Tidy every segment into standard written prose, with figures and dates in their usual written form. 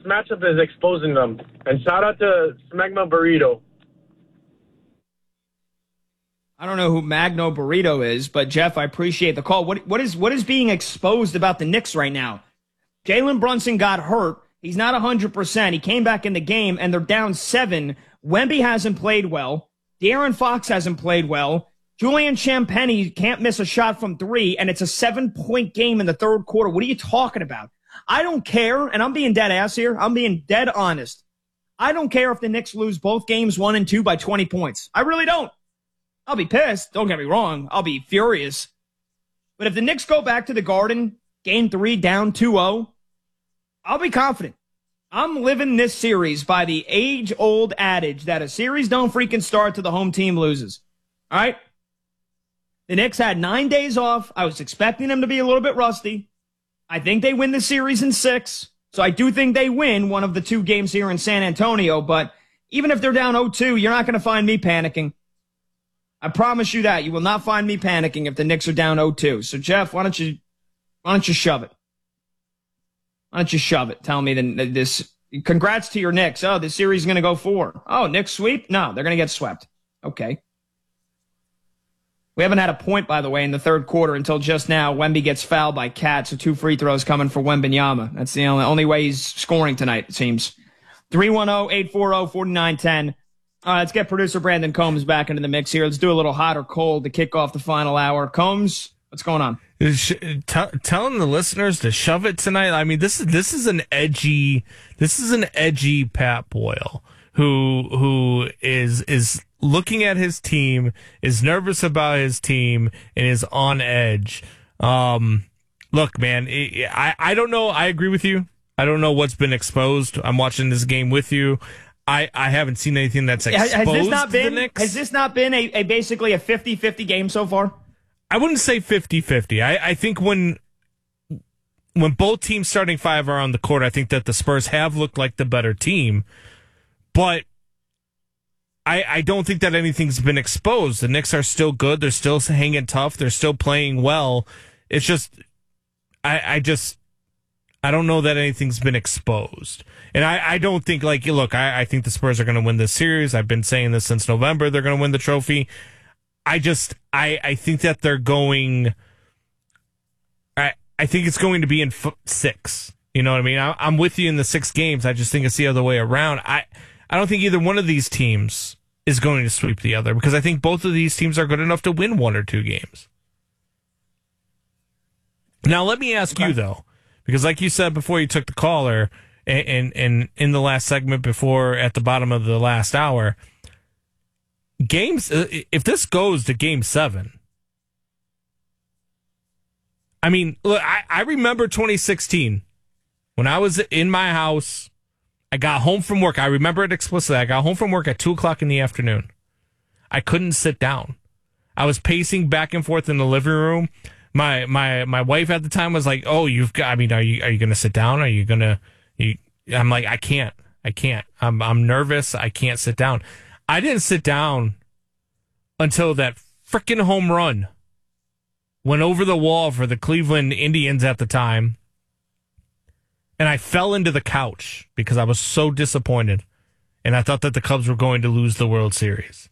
matchup is exposing them. And shout out to Smegma Burrito. I don't know who Magno Burrito is, but Jeff, I appreciate the call. What is being exposed about the Knicks right now? Jalen Brunson got hurt. He's not 100%. He came back in the game, and they're down 7. Wemby hasn't played well. De'Aaron Fox hasn't played well. Julian Champagnie can't miss a shot from 3, and it's a 7-point game in the third quarter. What are you talking about? I don't care, and I'm being dead ass here. I'm being dead honest. I don't care if the Knicks lose both games 1 and 2 by 20 points. I really don't. I'll be pissed. Don't get me wrong. I'll be furious. But if the Knicks go back to the Garden, game 3 down 2-0, I'll be confident. I'm living this series by the age-old adage that a series don't freaking start till the home team loses. All right? The Knicks had 9 days off. I was expecting them to be a little bit rusty. I think they win the series in 6. So I do think they win one of the 2 games here in San Antonio. But even if they're down 0-2, you're not going to find me panicking. I promise you that. You will not find me panicking if the Knicks are down 0-2. So, Jeff, why don't you shove it? Why don't you shove it? Tell me this. Congrats to your Knicks. Oh, this series is going to go 4. Oh, Knicks sweep? No, they're going to get swept. Okay. We haven't had a point, by the way, in the third quarter until just now. Wemby gets fouled by Cat, so 2 free throws coming for Wembanyama. That's the only way he's scoring tonight, it seems. 310-840-4910. All right, let's get producer Brandon Combs back into the mix here. Let's do a little hot or cold to kick off the final hour. Combs, what's going on? Telling the listeners to shove it tonight. I mean, this is an edgy Pat Boyle who is looking at his team, is nervous about his team, and is on edge. Look, man, I don't know. I agree with you. I don't know what's been exposed. I'm watching this game with you. I haven't seen anything that's exposed to the Knicks. Has this not been a basically a 50-50 game so far? I wouldn't say 50-50. I think when both teams starting 5 are on the court, I think that the Spurs have looked like the better team. But I don't think that anything's been exposed. The Knicks are still good. They're still hanging tough. They're still playing well. It's just, I don't know that anything's been exposed. And I don't think, look, I think the Spurs are going to win this series. I've been saying this since November. They're going to win the trophy. I think that they're going, I think it's going to be in 6. You know what I mean? I'm with you in the 6 games. I just think it's the other way around. I don't think either one of these teams is going to sweep the other, because I think both of these teams are good enough to win 1 or 2 games. Now, let me ask you, though, because like you said before you took the caller, and in the last segment before at the bottom of the last hour, games, if this goes to game 7, I mean, look, I remember 2016 when I was in my house. I got home from work. I remember it explicitly. I got home from work at 2:00 in the afternoon. I couldn't sit down. I was pacing back and forth in the living room. My wife at the time was like, "Oh, you've got. I mean, are you going to sit down? Are you going to?" I'm like, I can't. I'm nervous. I can't sit down. I didn't sit down until that freaking home run went over the wall for the Cleveland Indians at the time. And I fell into the couch because I was so disappointed. And I thought that the Cubs were going to lose the World Series.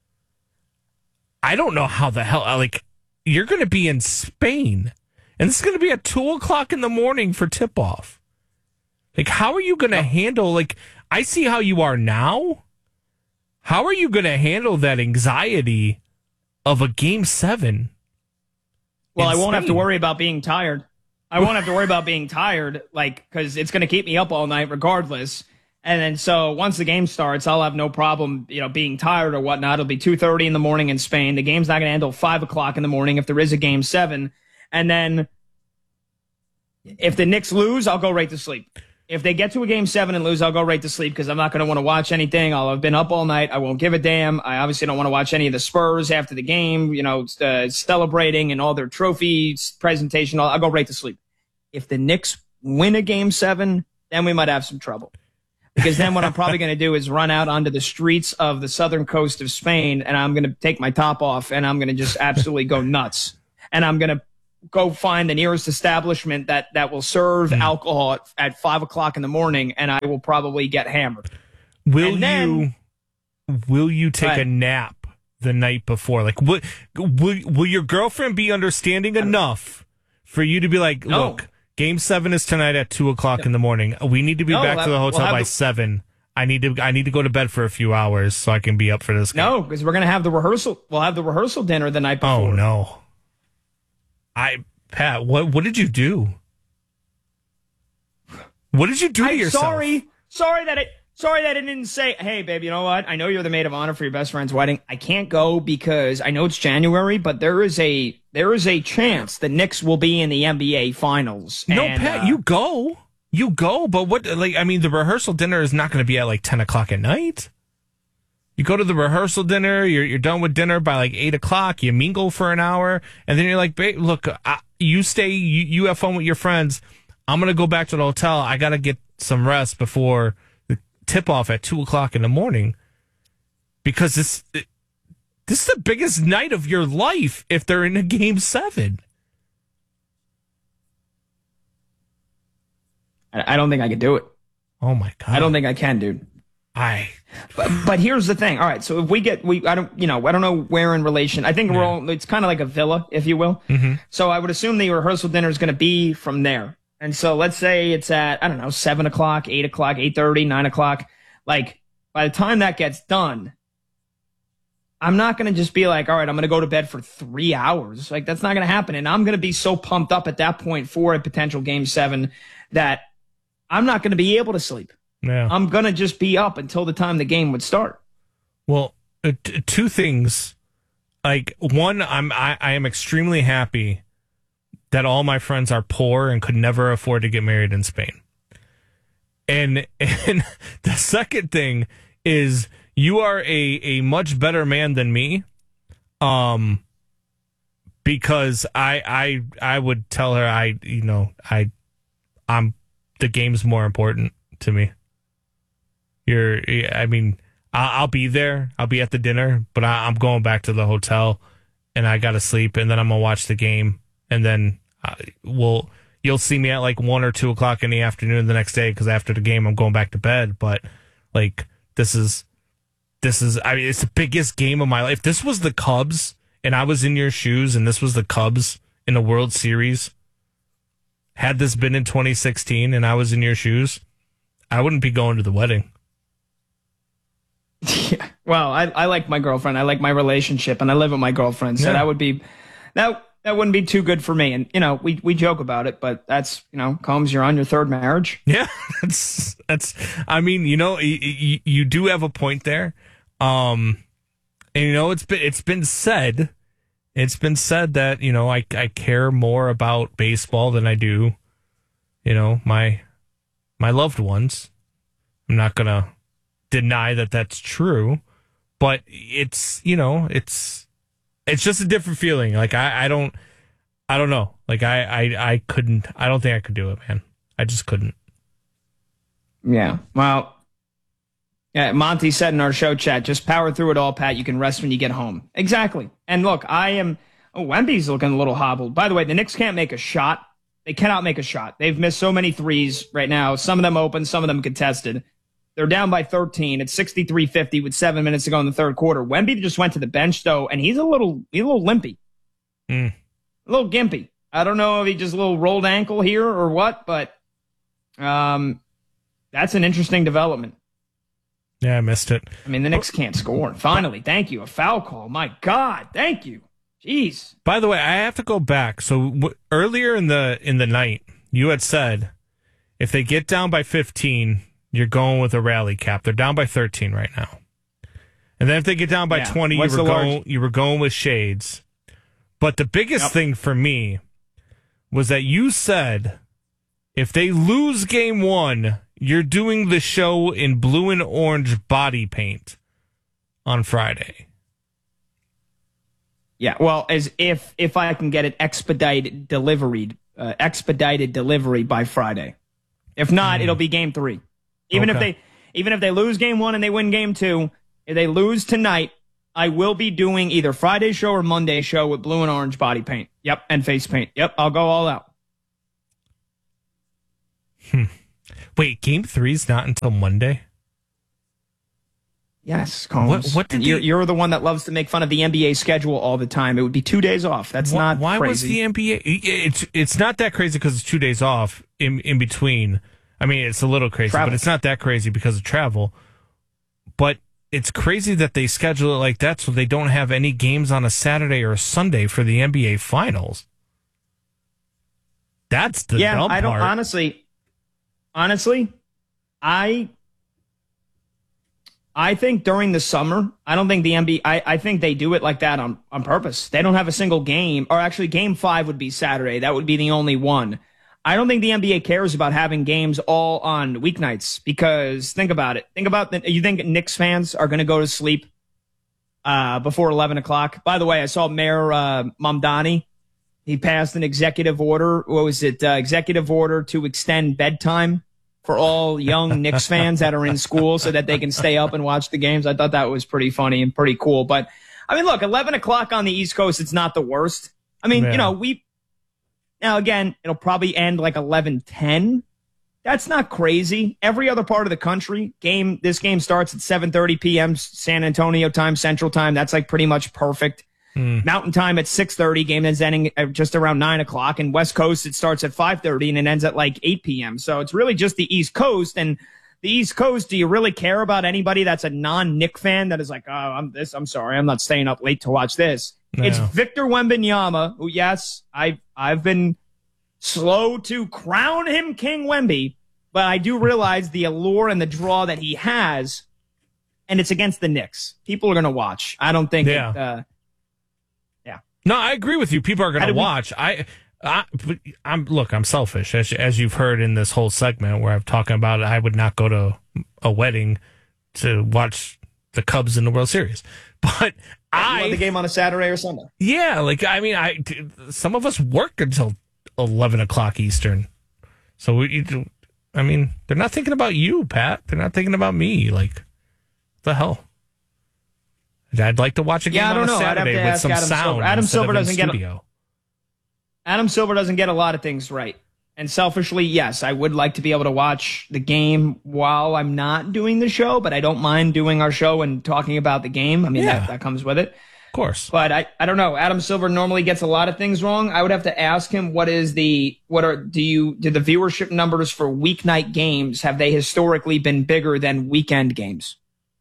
I don't know how the hell, you're going to be in Spain. And this is going to be at 2:00 in the morning for tip-off. How are you going to handle, I see how you are now. How are you going to handle that anxiety of a game 7? Well, I won't have to worry about being tired. Because it's going to keep me up all night regardless. And then so once the game starts, I'll have no problem, being tired or whatnot. It'll be 2:30 in the morning in Spain. The game's not going to end till 5:00 in the morning if there is a game 7. And then if the Knicks lose, I'll go right to sleep. If they get to a game 7 and lose, I'll go right to sleep because I'm not going to want to watch anything. I'll have been up all night. I won't give a damn. I obviously don't want to watch any of the Spurs after the game, celebrating and all their trophies, presentation. I'll go right to sleep. If the Knicks win a game 7, then we might have some trouble. Because then what I'm probably going to do is run out onto the streets of the southern coast of Spain, and I'm going to take my top off, and I'm going to just absolutely go nuts. And I'm going to go find the nearest establishment that will serve alcohol at 5 o'clock in the morning, and I will probably get hammered. Will you take a nap the night before? Like, will your girlfriend be understanding enough for you to be like, look, Game 7 is tonight at 2 o'clock in the morning. We need to be back to the hotel by 7. I need to go to bed for a few hours so I can be up for this game. No, because we're going to have the rehearsal. We'll have the rehearsal dinner the night before. Oh, no. Pat, what did you do? What did you do to yourself? Sorry that I didn't say, hey, babe, you know what? I know you're the maid of honor for your best friend's wedding. I can't go because I know it's January, but there is a chance the Knicks will be in the NBA Finals. No, Pat, you go. You go, but the rehearsal dinner is not going to be at like 10 o'clock at night. You go to the rehearsal dinner, you're done with dinner by like 8 o'clock, you mingle for an hour, and then you're like, babe, look, you stay, you have fun with your friends. I'm going to go back to the hotel. I got to get some rest before the tip-off at 2 o'clock in the morning. Because this is the biggest night of your life if they're in a Game 7. I don't think I could do it. Oh my God. I don't think I can, dude. But here's the thing. All right, so if I don't know where in relation. I think it's kind of like a villa, if you will. Mm-hmm. So I would assume the rehearsal dinner is going to be from there. And so let's say it's at, 7 o'clock, 8 o'clock, 8:30, 9 o'clock. Like, by the time that gets done, I'm not going to just be like, all right, I'm going to go to bed for 3 hours. Like, that's not going to happen. And I'm going to be so pumped up at that point for a potential Game 7 that I'm not going to be able to sleep. Yeah. I'm going to just be up until the time the game would start. Well, two things. Like, one, I am extremely happy that all my friends are poor and could never afford to get married in Spain. And the second thing is you are a much better man than me. Because I would tell her I'm the game's more important to me. I'll be there. I'll be at the dinner, but I'm going back to the hotel and I got to sleep and then I'm going to watch the game. And then you'll see me at like 1 or 2 o'clock in the afternoon the next day. Cause after the game, I'm going back to bed. But like, it's the biggest game of my life. If this was the Cubs and I was in your shoes and this was the Cubs in the World Series, had this been in 2016 and I was in your shoes, I wouldn't be going to the wedding. Yeah. Well, I like my girlfriend. I like my relationship, and I live with my girlfriend. So that wouldn't be too good for me. And we joke about it, but that's Combs, you're on your third marriage. Yeah, that's. I mean, you do have a point there. And it's been said. It's been said that I care more about baseball than I do, my loved ones. I'm not gonna deny that that's true, but it's just a different feeling. Like I don't know. Like I couldn't. I don't think I could do it, man. I just couldn't. Yeah. Well. Yeah, Monty said in our show chat, just power through it all, Pat. You can rest when you get home. Exactly. And look, Wemby's looking a little hobbled. By the way, the Knicks can't make a shot. They cannot make a shot. They've missed so many threes right now. Some of them open, some of them contested. They're down by 13. It's 63-50 with 7 minutes to go in the third quarter. Wemby just went to the bench, though, and he's a little limpy. A little gimpy. I don't know if he just a little rolled ankle here or what, but that's an interesting development. Yeah, I missed it. I mean, the Knicks can't score. Finally, thank you. A foul call. My God, thank you. Jeez. By the way, I have to go back. So earlier in the night, you had said if they get down by 15, you're going with a rally cap. They're down by 13 right now. And then if they get down by 20, you were going with shades. But the biggest thing for me was that you said if they lose game 1, you're doing the show in blue and orange body paint on Friday. Yeah, well, as if I can get it expedited delivery by Friday. If not, it'll be game 3. Even if they lose game 1 and they win game 2, if they lose tonight, I will be doing either Friday's show or Monday's show with blue and orange body paint. Yep, and face paint. Yep, I'll go all out. Wait, Game 3's not until Monday? Yes, Combs. What did you're the one that loves to make fun of the NBA schedule all the time. It would be 2 days off. That's not why crazy. Was the NBA? It's not that crazy because it's 2 days off in between. I mean, it's a little crazy, but it's not that crazy because of travel. But it's crazy that they schedule it like that so they don't have any games on a Saturday or a Sunday for the NBA Finals. That's the dumb part. I don't honestly, I think during the summer, I don't think the NBA, I think they do it like that on purpose. They don't have a single game, or actually Game 5 would be Saturday. That would be the only one. I don't think the NBA cares about having games all on weeknights because think about it. You think Knicks fans are going to go to sleep before 11 o'clock? By the way, I saw Mayor Mamdani. He passed an executive order. What was it? Executive order to extend bedtime for all young Knicks fans that are in school so that they can stay up and watch the games. I thought that was pretty funny and pretty cool. But, I mean, look, 11 o'clock on the East Coast, it's not the worst. I mean, now, again, it'll probably end like 11:10. That's not crazy. Every other part of the country, this game starts at 7:30 p.m. San Antonio time, Central time. That's like pretty much perfect. Mountain time at 6:30. Game ends ending at just around 9 o'clock. And West Coast, it starts at 5:30 and it ends at like 8 p.m. So it's really just the East Coast. And the East Coast, do you really care about anybody that's a non-Knick fan that is like, oh, I'm sorry, I'm not staying up late to watch this. No. It's Victor Wembanyama, who, yes, I've been slow to crown him King Wemby, but I do realize the allure and the draw that he has, and it's against the Knicks. People are going to watch. I don't think No, I agree with you. People are going to watch. I'm selfish, as you've heard in this whole segment where I'm talking about I would not go to a wedding to watch the Cubs in the World Series. But you want the game on a Saturday or Sunday. Yeah, some of us work until 11 o'clock Eastern. So they're not thinking about you, Pat. They're not thinking about me. Like, what the hell? I'd like to watch a game on a Saturday with some sound. Adam Silver doesn't get a lot of things right. And selfishly, yes, I would like to be able to watch the game while I'm not doing the show, but I don't mind doing our show and talking about the game. I mean, that comes with it. Of course. But I don't know. Adam Silver normally gets a lot of things wrong. I would have to ask him do the viewership numbers for weeknight games, have they historically been bigger than weekend games?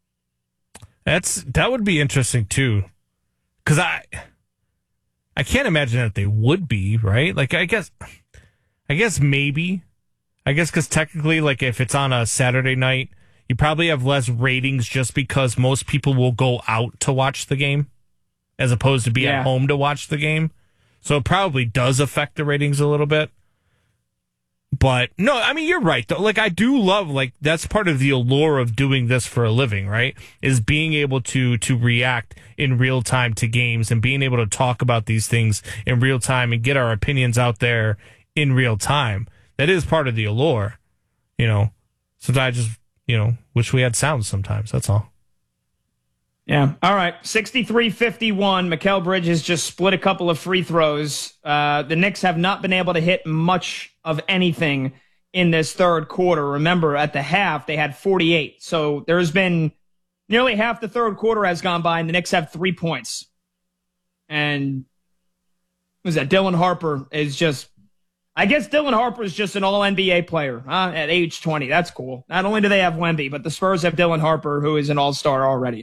That would be interesting too. Cause I can't imagine that they would be, right? Like, I guess maybe. I guess because technically, like, if it's on a Saturday night, you probably have less ratings just because most people will go out to watch the game as opposed to be at home to watch the game. So it probably does affect the ratings a little bit. But, no, I mean, you're right, though. Like, I do love, like, that's part of the allure of doing this for a living, right? Is being able to react in real time to games and being able to talk about these things in real time and get our opinions out there in real time. That is part of the allure, Sometimes I just, wish we had sound sometimes. That's all. Yeah. All right. 63-51. Mikal Bridges just split a couple of free throws. The Knicks have not been able to hit much of anything in this third quarter. Remember, at the half, they had 48. So there's been nearly half the third quarter has gone by, and the Knicks have 3 points. And what was that? Dylan Harper is just... I guess Dylan Harper is just an all-NBA player at age 20. That's cool. Not only do they have Wemby, but the Spurs have Dylan Harper, who is an all-star already.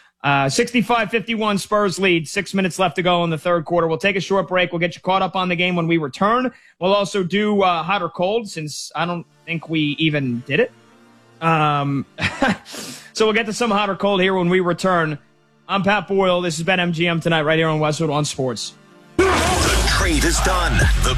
65-51 Spurs lead. 6 minutes left to go in the third quarter. We'll take a short break. We'll get you caught up on the game when we return. We'll also do hot or cold since I don't think we even did it. So we'll get to some hot or cold here when we return. I'm Pat Boyle. This has been MGM Tonight right here on Westwood One Sports. The trade is done. The